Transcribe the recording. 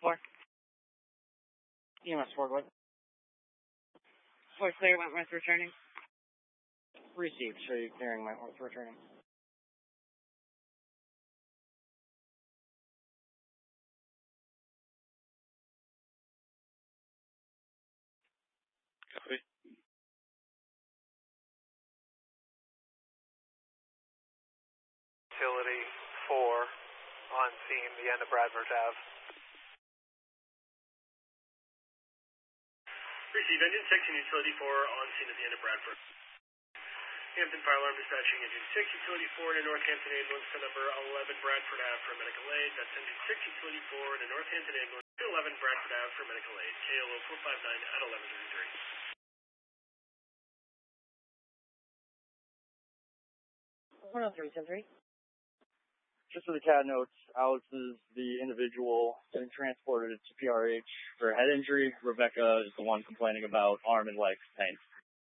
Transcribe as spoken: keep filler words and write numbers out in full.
Four. E M S four, go ahead. Four clear, Wentworth returning. Received, show you clearing Wentworth returning. Copy. Utility four on scene, the end of Bradford Ave. Received, engine six and utility four on scene at the end of Bradford. Hampton Fire Alarm dispatching engine six, utility four in the Northampton ambulance to number eleven Bradford Ave for medical aid. That's engine six, utility four in the Northampton ambulance to eleven Bradford Ave for medical aid. K L O four five nine at eleven thirty-three. one oh three seven three. Just for the C A D notes, Alex is the individual getting transported to P R H for head injury. Rebecca is the one complaining about arm and leg pain.